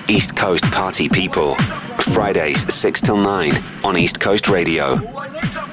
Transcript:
East Coast Party People. Fridays 6 till 9 on East Coast Radio.